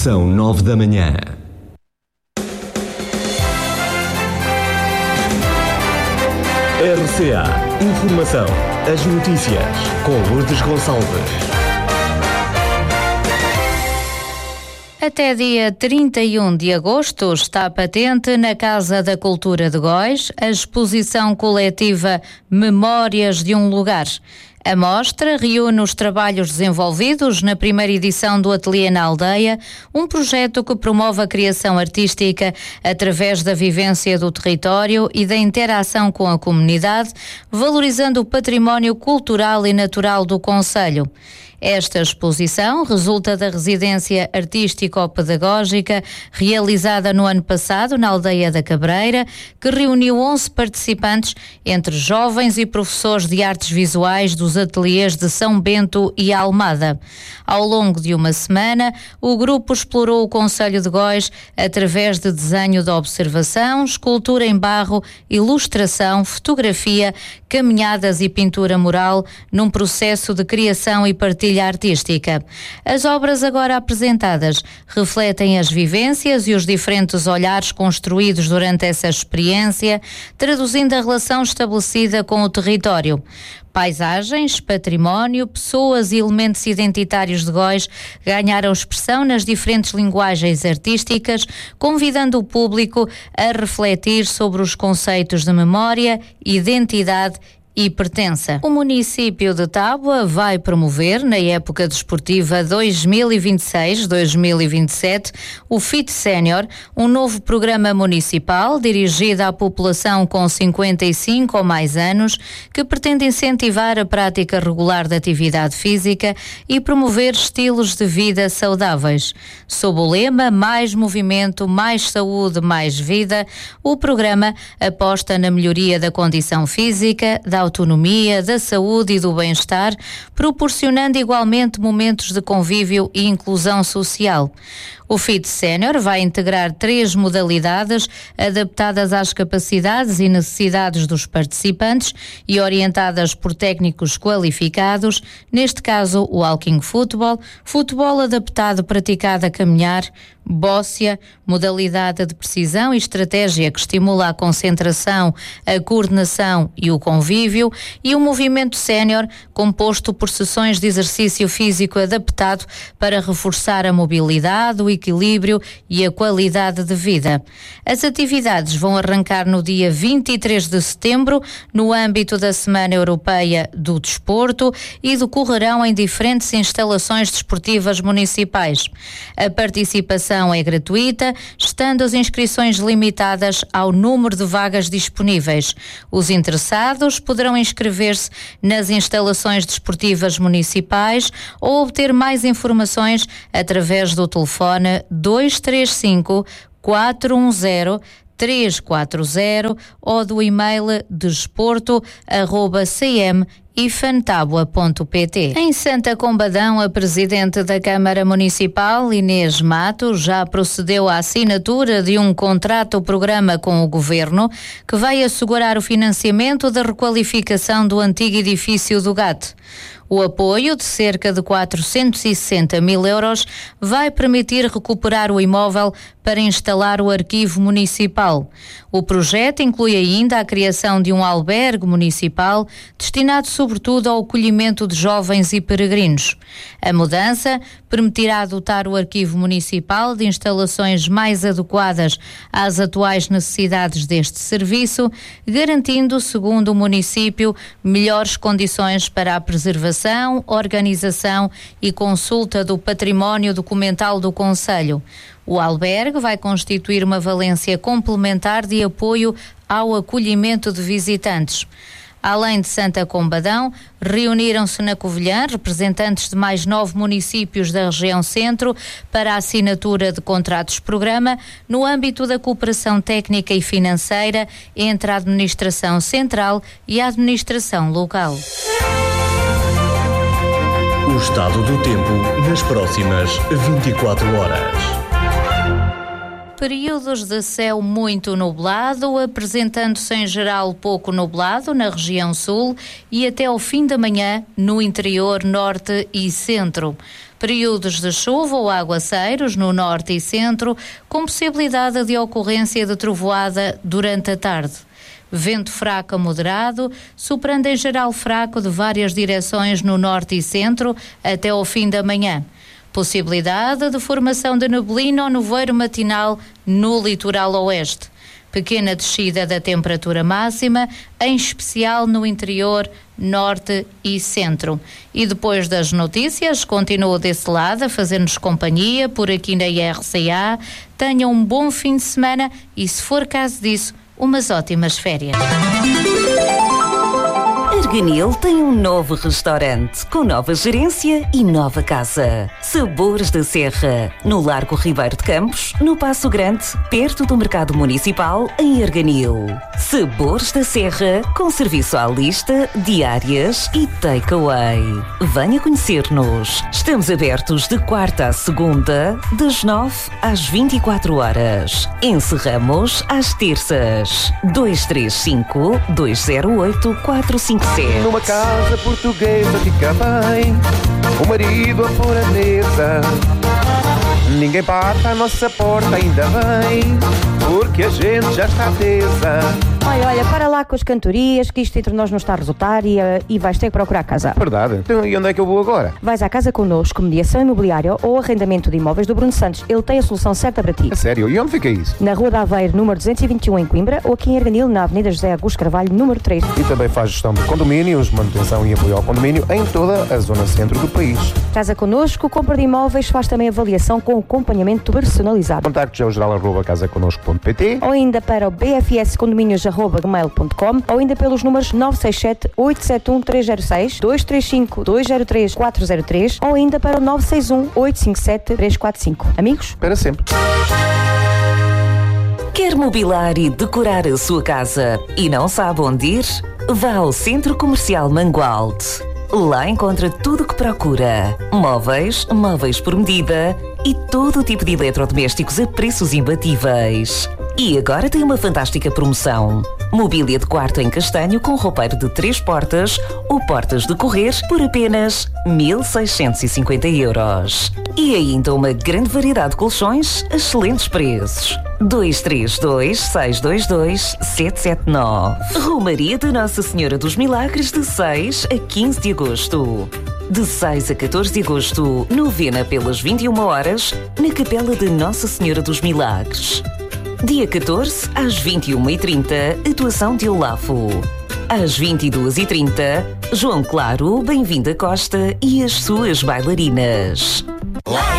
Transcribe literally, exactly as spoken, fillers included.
São nove da manhã. R C A Informação. As notícias com Lourdes Gonçalves. Até dia trinta e um de agosto está patente na Casa da Cultura de Góis a exposição coletiva Memórias de um Lugar. A mostra reúne os trabalhos desenvolvidos na primeira edição do Ateliê na Aldeia, um projeto que promove a criação artística através da vivência do território e da interação com a comunidade, valorizando o património cultural e natural do concelho. Esta exposição resulta da residência artístico-pedagógica realizada no ano passado na Aldeia da Cabreira, que reuniu onze participantes, entre jovens e professores de artes visuais dos ateliês de São Bento e Almada. Ao longo de uma semana, o grupo explorou o concelho de Góis através de desenho de observação, escultura em barro, ilustração, fotografia, caminhadas e pintura mural, num processo de criação e partilha artística. As obras agora apresentadas refletem as vivências e os diferentes olhares construídos durante essa experiência, traduzindo a relação estabelecida com o território. Paisagens, património, pessoas e elementos identitários de Góis ganharam expressão nas diferentes linguagens artísticas, convidando o público a refletir sobre os conceitos de memória, identidade e pertença. O município de Tábua vai promover, na época desportiva dois mil e vinte e seis dois mil e vinte e sete, o Fit Sénior, um novo programa municipal dirigido à população com cinquenta e cinco ou mais anos, que pretende incentivar a prática regular de atividade física e promover estilos de vida saudáveis. Sob o lema Mais Movimento, Mais Saúde, Mais Vida, o programa aposta na melhoria da condição física, da autonomia, da saúde e do bem-estar, proporcionando igualmente momentos de convívio e inclusão social. O Fit Sénior vai integrar três modalidades adaptadas às capacidades e necessidades dos participantes e orientadas por técnicos qualificados, neste caso o walking football, futebol adaptado praticado a caminhar, bóssia, modalidade de precisão e estratégia que estimula a concentração, a coordenação e o convívio, e o movimento sénior, composto por sessões de exercício físico adaptado para reforçar a mobilidade, o equilíbrio e a qualidade de vida. As atividades vão arrancar no dia vinte e três de setembro, no âmbito da Semana Europeia do Desporto, e decorrerão em diferentes instalações desportivas municipais. A participação é gratuita, estando as inscrições limitadas ao número de vagas disponíveis. Os interessados poderão inscrever-se nas instalações desportivas municipais ou obter mais informações através do telefone dois três cinco, quatro um zero, três quatro zero ou do e-mail desporto arroba c m ifantábua ponto p t. Em Santa Combadão, a presidente da Câmara Municipal, Inês Mato, já procedeu à assinatura de um contrato-programa com o Governo que vai assegurar o financiamento da requalificação do antigo edifício do G A T. O apoio, de cerca de quatrocentos e sessenta mil euros, vai permitir recuperar o imóvel para instalar o arquivo municipal. O projeto inclui ainda a criação de um albergue municipal destinado sobretudo ao acolhimento de jovens e peregrinos. A mudança permitirá dotar o arquivo municipal de instalações mais adequadas às atuais necessidades deste serviço, garantindo, segundo o município, melhores condições para a preservação, organização e consulta do património documental do concelho. O albergue vai constituir uma valência complementar de apoio ao acolhimento de visitantes. Além de Santa Combadão, reuniram-se na Covilhã representantes de mais nove municípios da região centro para a assinatura de contratos-programa no âmbito da cooperação técnica e financeira entre a administração central e a administração local. O estado do tempo nas próximas vinte e quatro horas. Períodos de céu muito nublado, apresentando-se em geral pouco nublado na região sul e até ao fim da manhã no interior norte e centro. Períodos de chuva ou aguaceiros no norte e centro, com possibilidade de ocorrência de trovoada durante a tarde. Vento fraco a moderado, soprando em geral fraco de várias direções no norte e centro até ao fim da manhã. Possibilidade de formação de neblina ou nevoeiro matinal no litoral oeste. Pequena descida da temperatura máxima, em especial no interior, norte e centro. E depois das notícias, continuo desse lado a fazer-nos companhia por aqui na I R C A. Tenham um bom fim de semana e, se for caso disso, umas ótimas férias. Arganil tem um novo restaurante, com nova gerência e nova casa. Sabores da Serra, no Largo Ribeiro de Campos, no Paço Grande, perto do Mercado Municipal, em Arganil. Sabores da Serra, com serviço à lista, diárias e takeaway. Venha conhecer-nos. Estamos abertos de quarta à segunda, das nove às vinte e quatro horas. Encerramos às terças. dois três cinco, dois zero oito, quatro cinco sete. Numa casa portuguesa fica bem o marido a pôr a mesa. Ninguém bate à nossa porta, ainda bem, porque a gente já está tesa. Olha, olha, para lá com as cantorias, que isto entre nós não está a resultar e, uh, e vais ter que procurar casa. Verdade. Então, e onde é que eu vou agora? Vais à Casa Connosco, mediação imobiliária ou arrendamento de imóveis do Bruno Santos. Ele tem a solução certa para ti. A sério? E onde fica isso? Na Rua da Aveiro, número duzentos e vinte e um, em Coimbra, ou aqui em Arganil, na Avenida José Augusto Carvalho, número três. E também faz gestão de condomínios, manutenção e apoio ao condomínio em toda a zona centro do país. Casa Connosco, compra de imóveis, faz também avaliação com acompanhamento personalizado. Contactos é o geral arroba casa connosco ponto pt ou ainda para o b f s condomínios arroba gmail ponto com ou ainda pelos números nove seis sete, oito sete um, três zero seis, dois três cinco, dois zero três, quatro zero três ou ainda para o nove seis um, oito cinco sete, três quatro cinco. Amigos? Para sempre. Quer mobilar e decorar a sua casa e não sabe onde ir? Vá ao Centro Comercial Mangualde. Lá encontra tudo o que procura. Móveis, móveis por medida e todo o tipo de eletrodomésticos a preços imbatíveis. E agora tem uma fantástica promoção. Mobília de quarto em castanho com roupeiro de três portas ou portas de correr por apenas mil seiscentos e cinquenta euros. E ainda uma grande variedade de colchões a excelentes preços. dois três dois, seis dois dois, sete sete nove. Romaria de Nossa Senhora dos Milagres de seis a quinze de agosto. De seis a catorze de agosto, novena pelas vinte e uma horas, na Capela de Nossa Senhora dos Milagres. Dia catorze, às vinte e uma e trinta, atuação de Olafo. Às vinte e duas e trinta, João Claro, Bem-vindo a Costa e as suas bailarinas.